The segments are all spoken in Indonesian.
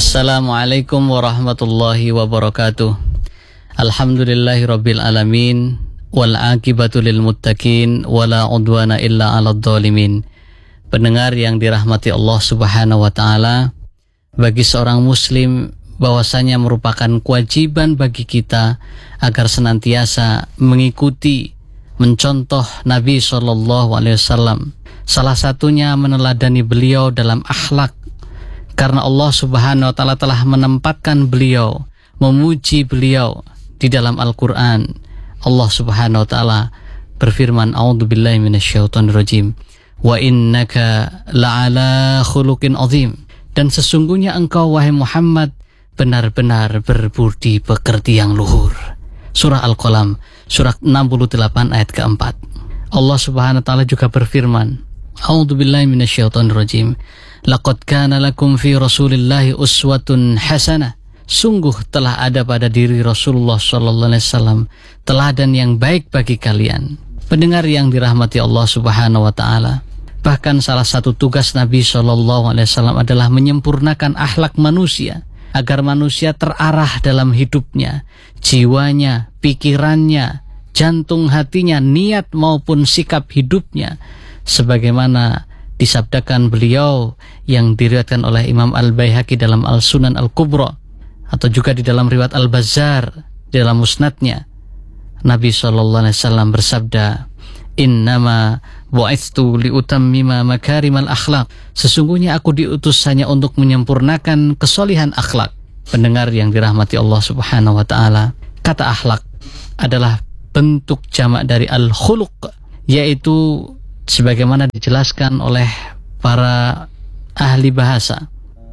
Assalamualaikum warahmatullahi wabarakatuh. Alhamdulillahirabbil alamin wal aqibatu lil muttaqin wala udwana illa 'alal zalimin. Pendengar yang dirahmati Allah Subhanahu wa taala, bagi seorang muslim bahwasanya merupakan kewajiban bagi kita agar senantiasa mengikuti, mencontoh Nabi SAW. Salah satunya meneladani beliau dalam akhlak, karena Allah Subhanahu wa taala telah menempatkan beliau, memuji beliau di dalam Al-Qur'an. Allah Subhanahu wa taala berfirman, a'udzubillahi minasyaitonirrajim, wa innaka la'ala khuluqin azim. Dan sesungguhnya engkau wahai Muhammad benar-benar berbudi pekerti yang luhur. Surah Al-Qalam, surah 68 ayat keempat. Allah Subhanahu wa taala juga berfirman, a'udzubillahi minasyaitonirrajim, laqad kana lakum fi Rasulillahi uswatun hasanah. Sungguh telah ada pada diri Rasulullah sallallahu alaihi wasallam teladan yang baik bagi kalian. Pendengar yang dirahmati Allah Subhanahu wa taala, bahkan salah satu tugas Nabi sallallahu alaihi wasallam adalah menyempurnakan akhlak manusia agar manusia terarah dalam hidupnya, jiwanya, pikirannya, jantung hatinya, niat maupun sikap hidupnya, sebagaimana disabdakan beliau yang diriwayatkan oleh Imam Al-Baihaqi dalam Al-Sunan Al-Kubra, atau juga di dalam riwayat Al-Bazzar di dalam musnadnya. Nabi SAW bersabda, innama bu'itstu liutammima makarimal akhlak. Sesungguhnya aku diutus hanya untuk menyempurnakan kesolihan akhlak. Pendengar yang dirahmati Allah Subhanahu wa taala, kata akhlak adalah bentuk jamak dari al-khuluq, yaitu sebagaimana dijelaskan oleh para ahli bahasa,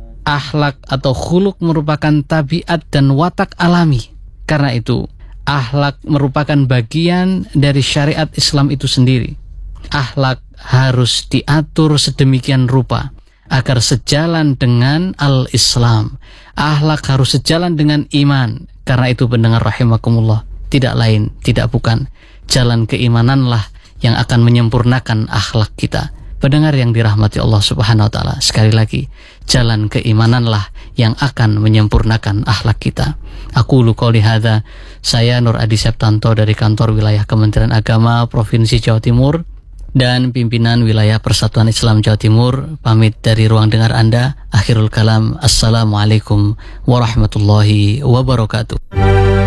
akhlak atau khuluq merupakan tabiat dan watak alami. Karena itu, akhlak merupakan bagian dari syariat Islam itu sendiri. Akhlak harus diatur sedemikian rupa agar sejalan dengan al-Islam. Akhlak harus sejalan dengan iman. Karena itu pendengar rahimakumullah, tidak lain, tidak bukan, jalan keimananlah yang akan menyempurnakan akhlak kita. Pendengar yang dirahmati Allah Subhanahu wa taala, sekali lagi, jalan keimananlah yang akan menyempurnakan akhlak kita. Aqulu qouli hadza, saya Nur Adi Septanto dari kantor wilayah Kementerian Agama Provinsi Jawa Timur dan pimpinan wilayah Persatuan Islam Jawa Timur pamit dari ruang dengar Anda. Akhirul kalam, assalamualaikum warahmatullahi wabarakatuh.